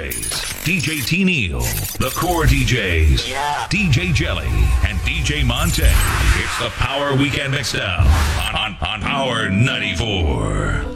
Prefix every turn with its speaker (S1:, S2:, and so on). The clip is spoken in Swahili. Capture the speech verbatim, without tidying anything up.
S1: D J T Neal, the Core D Js,
S2: Yeah.
S1: D J Jelly, and D J Monte. It's the Power Weekend Mixdown on, on, on Power ninety-four.